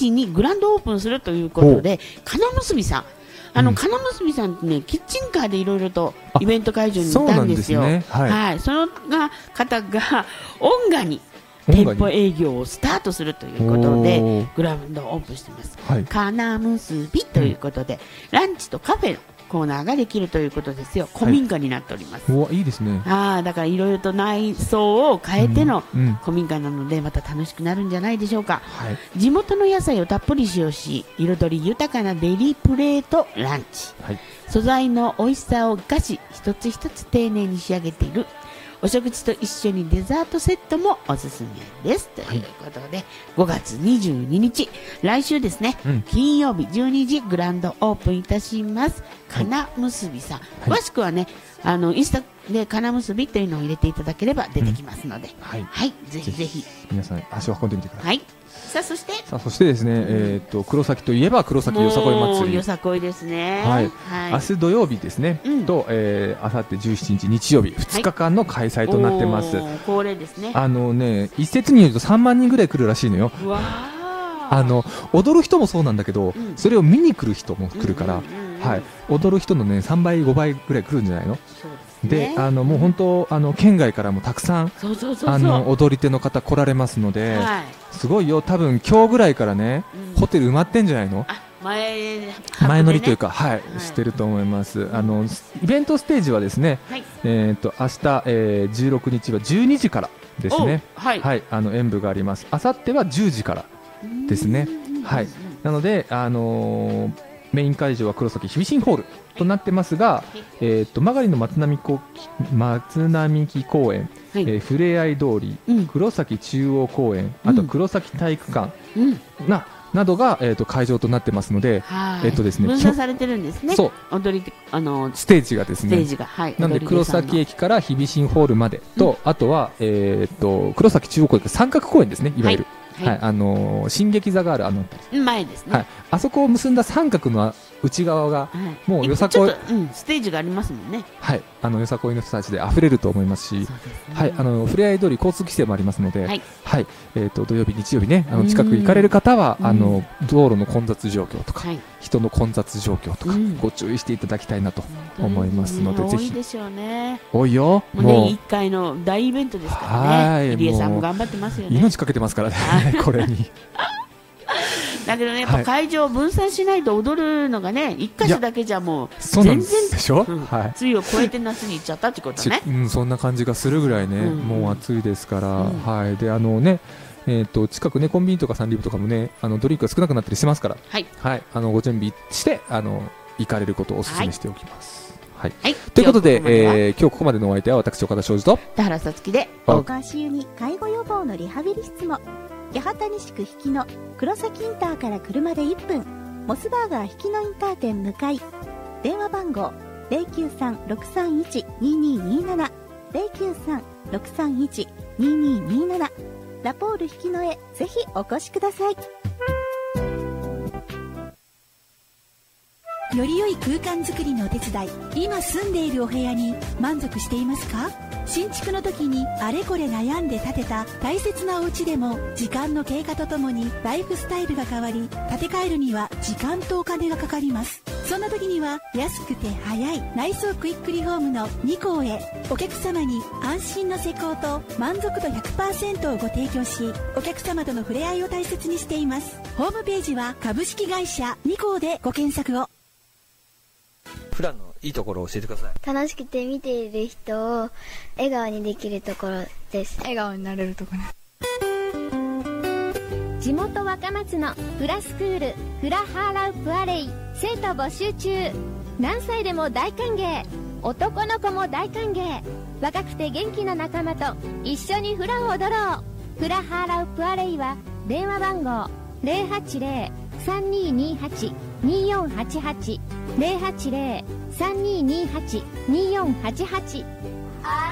時にグランドオープンするということで、金結びさん、金結びさんってね、キッチンカーでいろいろとイベント会場に行ったんですよ。その方が音楽に店舗営業をスタートするということでグランドオープンしています。金結びということで、ランチとカフェのコーナーができるということですよ。古民家になっております。 いいですね。 だからいろいろと内装を変えての古民家なので、また楽しくなるんじゃないでしょうか。地元の野菜をたっぷり使用し、彩り豊かなデリプレートランチ、素材の美味しさを生かし、一つ一つ丁寧に仕上げているお食事と一緒にデザートセットもおすすめです、ということで、5月22日来週ですね、金曜日12時グランドオープンいたします。金結びさん、詳しくはね、インスタで金結びというのを入れていただければ出てきますので、ぜひぜひ皆さん足を運んでみてください。 そしてですね、黒崎といえば黒崎よさこい祭り、 よさこいですね。 明日土曜日ですね、とあさって17日日曜日2日間の開催となってます。 恒例ですね。 一説によると3万人ぐらい来るらしいのよ。踊る人もそうなんだけど、それを見に来る人も来るから、踊る人のね3倍5倍ぐらい来るんじゃないの。で、もう本当県外からもたくさん踊り手の方来られますので、すごいよ。多分今日ぐらいからね、ホテル埋まってんじゃないの。前乗りというか、してると思います。イベントステージはですね、明日、16日は12時からですね。演舞があります。あさっては10時からですね。なのでメイン会場は黒崎日比新ホールとなってますが、曲りの松並木公園、ふれあい通り、黒崎中央公園、あと黒崎体育館などが会場となってますので、ですね、 分散されてるんですね。踊りステージがですね、なので黒崎駅から日比新ホールまでと、あとは黒崎中央公園、三角公園ですね、いわゆる。新劇座がある前ですね。 あそこを結んだ三角の内側がもうよさこいステージがありますもんね。 よさこいの人たちで溢れると思いますし、ふれあい通り交通規制もありますので、土曜日日曜日ね、近く行かれる方は道路の混雑状況とか人の混雑状況とかご注意していただきたいなと思いますので、ぜひ。 多いですよね。 多いよ。 もう1回の大イベントですからね。入江さんも頑張ってますよね。 命かけてますからね、これに。 だけどね、やっぱ会場を分散しないと踊るのがね、一箇所だけじゃもう全然でしょ。 梅雨を超えて夏に行っちゃったってことね。 そんな感じがするぐらいね、もう暑いですから。で近くね、コンビニとかサンリブとかもね、ドリンクが少なくなったりしますから、ご準備して行かれることをお勧めしておきます。ということで、今日ここまでのお相手は私岡田庄司と田原さつきで、 足湯に介護予防のリハビリ室も、八幡西区引きの黒崎インターから車で1分、モスバーガー引きのインター店向かい、電話番号 093-631-2227 093-631-2227 ラポール引きのへぜひお越しください。 より良い空間づくりのお手伝い、今住んでいるお部屋に満足していますか？新築の時にあれこれ悩んで建てた大切なお家でも、時間の経過とともにライフスタイルが変わり、建て替えるには時間とお金がかかります。そんな時には安くて早い内装クイックリフォームの2項へ、お客様に安心の施工と満足度 100% をご提供し、お客様との触れ合いを大切にしています。ホームページは株式会社2項でご検索を。 普段のいいところを教えてください。 楽しくて見ている人を笑顔にできるところです。 笑顔になれるところ。 地元若松のフラスクールフラハーラウプアレイ、生徒募集中。何歳でも大歓迎、男の子も大歓迎。若くて元気な仲間と一緒にフラを踊ろう。フラハーラウプアレイは電話番号 080-3228-2488 080-3228-2488。